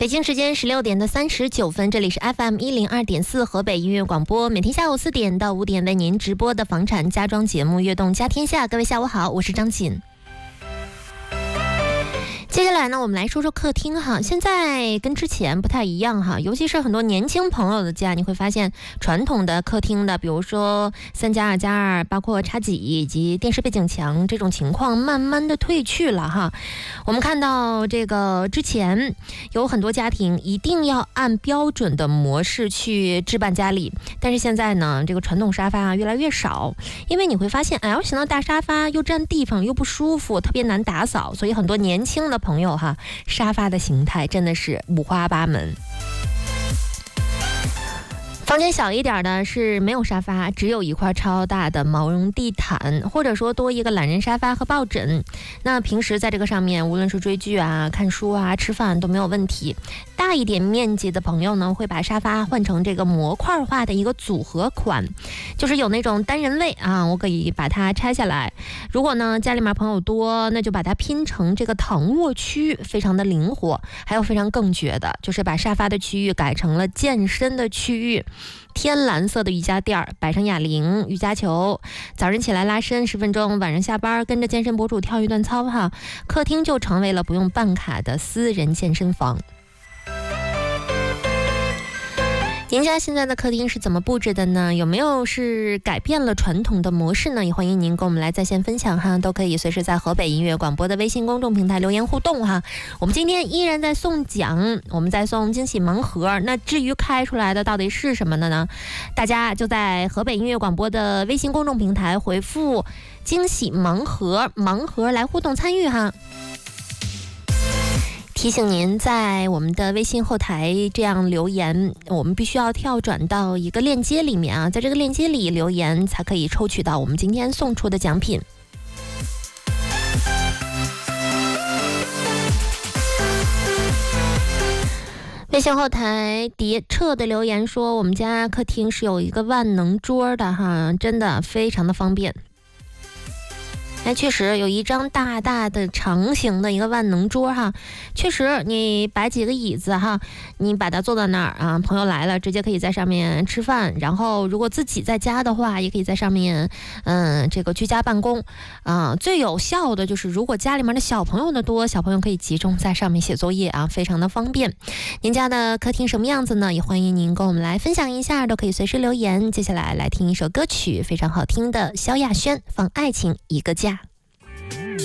北京时间16:39，这里是 FM102.4 河北音乐广播，每天下午4点到5点为您直播的房产家装节目《悦动家天下》。各位下午好，我是张锦。接下来呢，我们来说说客厅哈。现在跟之前不太一样哈，尤其是很多年轻朋友的家，你会发现传统的客厅的，比如说3+2+2，包括插几以及电视背景墙这种情况，慢慢的退去了哈。我们看到这个之前有很多家庭一定要按标准的模式去置办家里，但是现在呢，这个传统沙发越来越少，因为你会发现 L 型的大沙发又占地方又不舒服，特别难打扫，所以很多年轻的朋友哈，沙发的形态真的是五花八门。房间小一点的是没有沙发，只有一块超大的毛绒地毯，或者说多一个懒人沙发和抱枕。那平时在这个上面，无论是追剧啊、看书啊、吃饭都没有问题。大一点面积的朋友呢，会把沙发换成这个模块化的一个组合款，就是有那种单人位啊，我可以把它拆下来。如果呢家里面朋友多，那就把它拼成这个躺卧区，非常的灵活。还有非常更绝的，就是把沙发的区域改成了健身的区域。天蓝色的瑜伽垫，摆上哑铃、瑜伽球，早晨起来拉伸10分钟，晚上下班跟着健身博主跳一段操哈，客厅就成为了不用办卡的私人健身房。您家现在的客厅是怎么布置的呢？有没有是改变了传统的模式呢？也欢迎您跟我们来在线分享哈，都可以随时在河北音乐广播的微信公众平台留言互动哈。我们今天依然在送奖，我们在送惊喜盲盒。那至于开出来的到底是什么的呢？大家就在河北音乐广播的微信公众平台回复惊喜盲盒来互动参与哈。提醒您在我们的微信后台这样留言，我们必须要跳转到一个链接里面啊，在这个链接里留言才可以抽取到我们今天送出的奖品。微信后台叠彻的留言说，我们家客厅是有一个万能桌的哈，真的非常的方便。确实有一张大大的长形的一个万能桌哈，确实你摆几个椅子哈，你把它坐到那儿啊，朋友来了直接可以在上面吃饭，然后如果自己在家的话，也可以在上面这个居家办公啊。最有效的就是如果家里面的小朋友的多，小朋友可以集中在上面写作业啊，非常的方便。您家的客厅什么样子呢？也欢迎您跟我们来分享一下，都可以随时留言。接下来来听一首歌曲，非常好听的萧亚轩放《爱情一个家》。